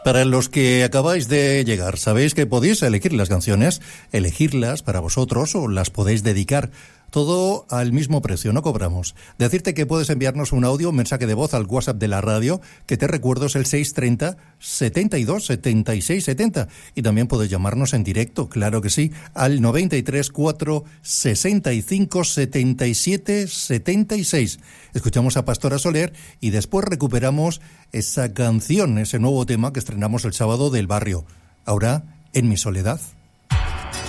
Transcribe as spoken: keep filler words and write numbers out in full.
Para los que acabáis de llegar, sabéis que podéis elegir las canciones, elegirlas para vosotros o las podéis dedicar. Todo al mismo precio, no cobramos. Decirte que puedes enviarnos un audio, un mensaje de voz al WhatsApp de la radio, que te recuerdo es el seis treinta, setenta y dos, setenta y seis, setenta. Y también puedes llamarnos en directo, claro que sí, al noventa y tres, cuatro, sesenta y cinco, setenta y siete, setenta y seis. Escuchamos a Pastora Soler y después recuperamos esa canción, ese nuevo tema que estrenamos el sábado del Barrio. Ahora, En mi soledad.